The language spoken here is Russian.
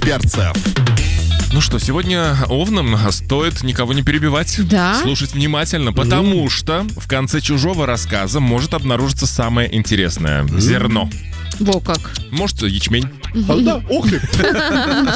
перцев. Ну что, сегодня овнам стоит никого не перебивать. Да? Слушать внимательно, потому что в конце чужого рассказа может обнаружиться самое интересное. Зерно. Во как. Может, ячмень. Да, ух ты.